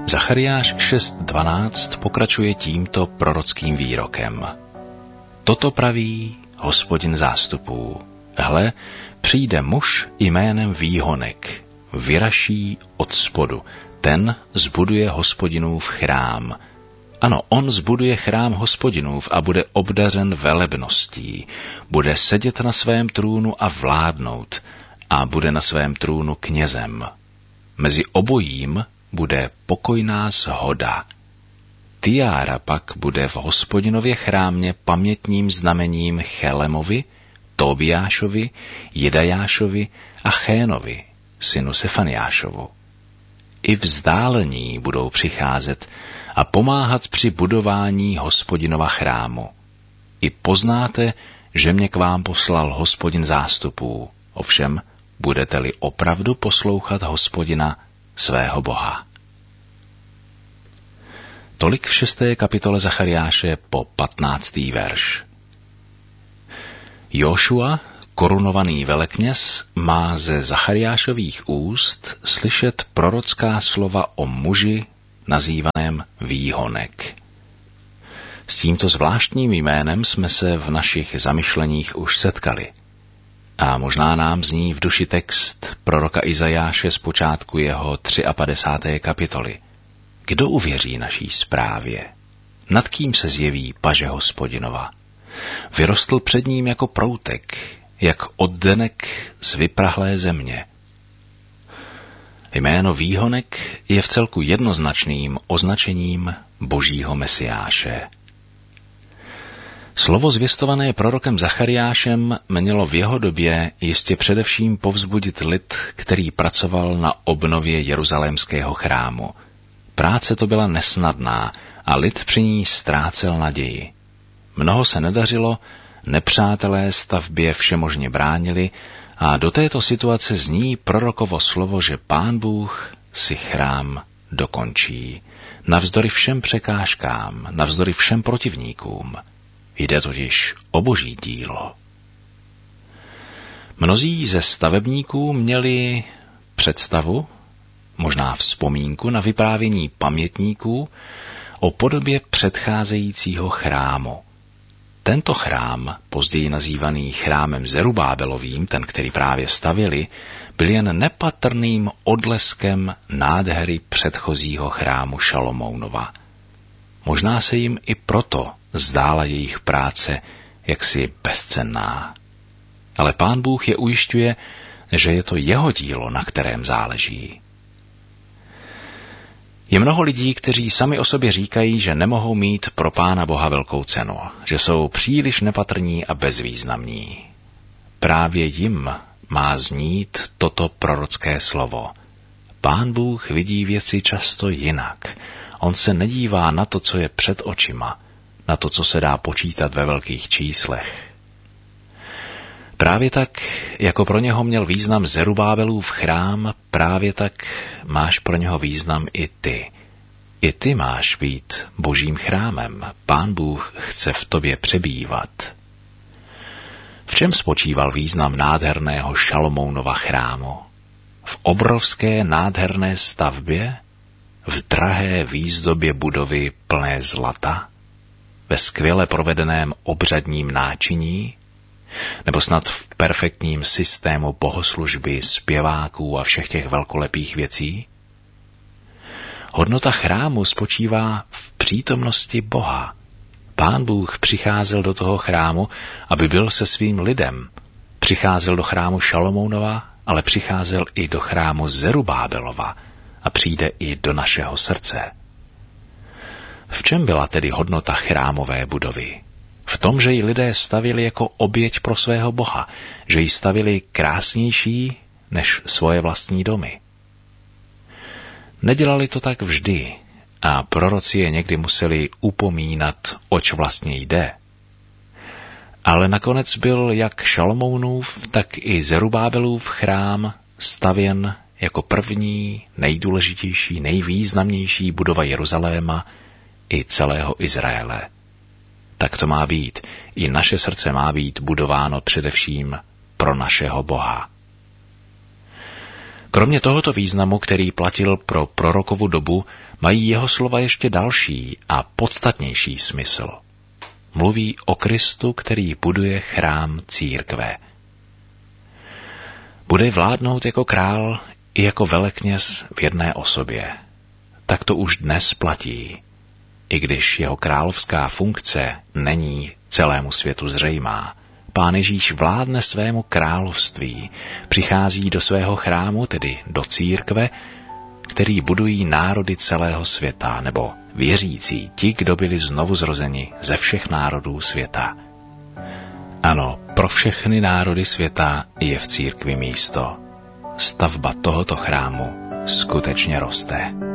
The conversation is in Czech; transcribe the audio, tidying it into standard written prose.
Zachariáš 6.12 pokračuje tímto prorockým výrokem. Toto praví Hospodin zástupů. Hle, přijde muž jménem Výhonek, vyraší od spodu, ten zbuduje Hospodinův chrám. Ano, on zbuduje chrám Hospodinův a bude obdařen velebností, bude sedět na svém trůnu a vládnout a bude na svém trůnu knězem. Mezi obojím bude pokojná shoda. Tiára pak bude v Hospodinově chrámě pamětním znamením Chelemovi, Tobiášovi, Jedajášovi a Chénovi, synu Sefaniášovu. I vzdálení budou přicházet a pomáhat při budování Hospodinova chrámu. I poznáte, že mě k vám poslal Hospodin zástupů, ovšem budete-li opravdu poslouchat Hospodina, svého Boha. Tolik v 6. kapitole Zachariáše po 15. verš. Jošua, korunovaný velekněz, má ze Zachariášových úst slyšet prorocká slova o muži nazývaném Výhonek. S tímto zvláštním jménem jsme se v našich zamyšleních už setkali. A možná nám zní v duši text proroka Izajáše z počátku jeho 53. kapitoly. Kdo uvěří naší zprávě? Nad kým se zjeví paže Hospodinova? Vyrostl před ním jako proutek, jak oddenek z vyprahlé země. Jméno Výhonek je vcelku jednoznačným označením Božího Mesiáše. Slovo zvěstované prorokem Zachariášem mělo v jeho době jistě především povzbudit lid, který pracoval na obnově jeruzalémského chrámu. Práce to byla nesnadná a lid při ní ztrácel naději. Mnoho se nedařilo, nepřátelé stavbě všemožně bránili a do této situace zní prorokovo slovo, že Pán Bůh si chrám dokončí. Navzdory všem překážkám, navzdory všem protivníkům. Jde totiž o Boží dílo. Mnozí ze stavebníků měli představu, možná vzpomínku na vyprávění pamětníků o podobě předcházejícího chrámu. Tento chrám, později nazývaný chrámem Zerubábelovým, ten, který právě stavěli, byl jen nepatrným odleskem nádhery předchozího chrámu Šalomounova. Možná se jim i proto zdála jejich práce jaksi bezcenná. Ale Pán Bůh je ujišťuje, že je to jeho dílo, na kterém záleží. Je mnoho lidí, kteří sami o sobě říkají, že nemohou mít pro Pána Boha velkou cenu, že jsou příliš nepatrní a bezvýznamní. Právě jim má znít toto prorocké slovo. Pán Bůh vidí věci často jinak. On se nedívá na to, co je před očima, na to, co se dá počítat ve velkých číslech. Právě tak, jako pro něho měl význam Zerubábelův chrám, právě tak máš pro něho význam i ty. I ty máš být Božím chrámem. Pán Bůh chce v tobě přebývat. V čem spočíval význam nádherného Šalomounova chrámu? V obrovské nádherné stavbě? V drahé výzdobě budovy plné zlata? Ve skvěle provedeném obřadním náčiní? Nebo snad v perfektním systému bohoslužby, zpěváků a všech těch velkolepých věcí? Hodnota chrámu spočívá v přítomnosti Boha. Pán Bůh přicházel do toho chrámu, aby byl se svým lidem. Přicházel do chrámu Šalomounova, ale přicházel i do chrámu Zerubábelova a přijde i do našeho srdce. V čem byla tedy hodnota chrámové budovy? V tom, že ji lidé stavili jako oběť pro svého Boha, že ji stavili krásnější než svoje vlastní domy. Nedělali to tak vždy a proroci je někdy museli upomínat, oč vlastně jde. Ale nakonec byl jak Šalomounův, tak i Zerubábelův chrám stavěn jako první, nejdůležitější, nejvýznamnější budova Jeruzaléma i celého Izraele. Tak to má být. I naše srdce má být budováno především pro našeho Boha. Kromě tohoto významu, který platil pro prorokovu dobu, mají jeho slova ještě další a podstatnější smysl. Mluví o Kristu, který buduje chrám církve. Bude vládnout jako král i jako velekněz v jedné osobě. Tak to už dnes platí, i když jeho královská funkce není celému světu zřejmá. Pán Ježíš vládne svému království, přichází do svého chrámu, tedy do církve, který budují národy celého světa, nebo věřící, ti, kdo byli znovu zrozeni ze všech národů světa. Ano, pro všechny národy světa je v církvi místo. Stavba tohoto chrámu skutečně roste.